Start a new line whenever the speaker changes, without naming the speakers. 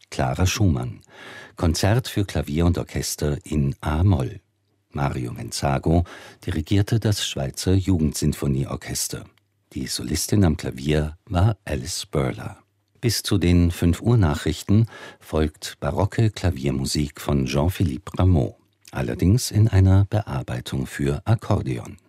Clara Schumann. Konzert für Klavier und Orchester in a-Moll. Mario Menzago dirigierte das Schweizer Jugendsinfonieorchester. Die Solistin am Klavier war Alice Spurler. Bis zu den 5 Uhr-Nachrichten folgt barocke Klaviermusik von Jean-Philippe Rameau, allerdings in einer Bearbeitung für Akkordeon.